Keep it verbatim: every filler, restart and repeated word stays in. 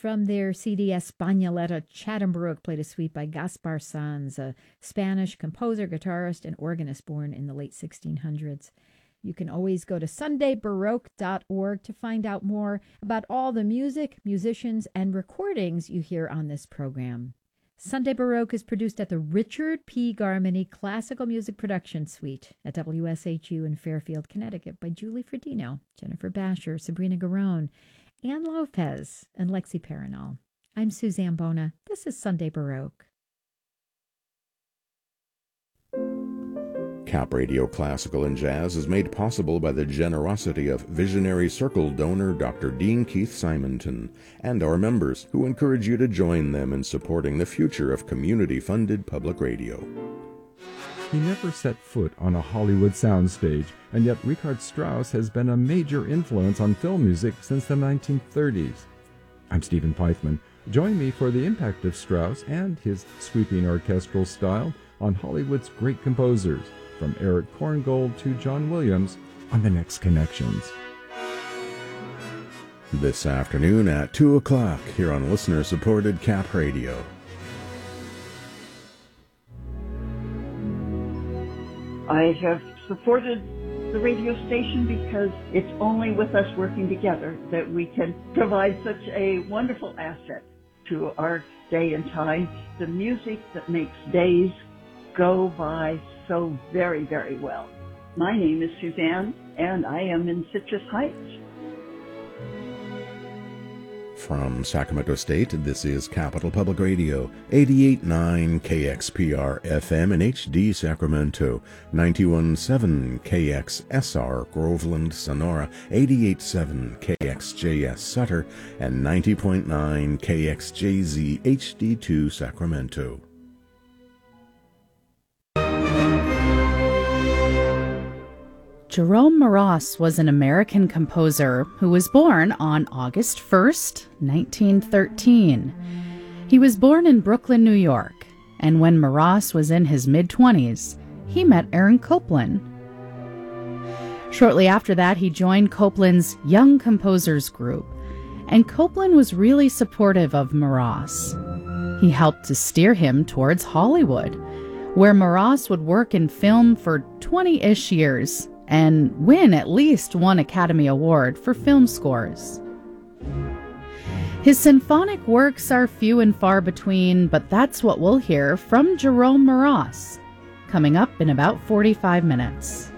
from their C D Españoleta, Chatham Baroque played a suite by Gaspar Sanz, a Spanish composer, guitarist, and organist born in the late sixteen hundreds. You can always go to sunday baroque dot org to find out more about all the music, musicians, and recordings you hear on this program. Sunday Baroque is produced at the Richard P. Garmany Classical Music Production Suite at W S H U in Fairfield, Connecticut by Julie Fredino, Jennifer Basher, Sabrina Garone, Ann Lopez, and Lexi Paranol. I'm Suzanne Bona. This is Sunday Baroque. Cap Radio Classical and Jazz is made possible by the generosity of Visionary Circle donor Doctor Dean Keith Simonton and our members, who encourage you to join them in supporting the future of community-funded public radio. He never set foot on a Hollywood soundstage, and yet Richard Strauss has been a major influence on film music since the nineteen thirties. I'm Stephen Pythman. Join me for the impact of Strauss and his sweeping orchestral style on Hollywood's great composers, from Eric Korngold to John Williams, on the next Connections. This afternoon at two o'clock here on listener-supported Cap Radio. I have supported the radio station because it's only with us working together that we can provide such a wonderful asset to our day and time. The music that makes days go by so very, very well. My name is Suzanne, and I am in Citrus Heights. From Sacramento State, this is Capital Public Radio, eighty-eight point nine K X P R F M in H D Sacramento, ninety-one point seven K X S R Groveland, Sonora, eighty-eight point seven K X J S Sutter, and ninety point nine K X J Z H D two Sacramento. Jerome Moross was an American composer who was born on August first, nineteen thirteen. He was born in Brooklyn, New York, and when Moross was in his mid-twenties, he met Aaron Copland. Shortly after that, he joined Copland's Young Composers Group, and Copland was really supportive of Moross. He helped to steer him towards Hollywood, where Moross would work in film for twenty-ish years and win at least one Academy Award for film scores. His symphonic works are few and far between, but that's what we'll hear from Jerome Moross, coming up in about forty-five minutes.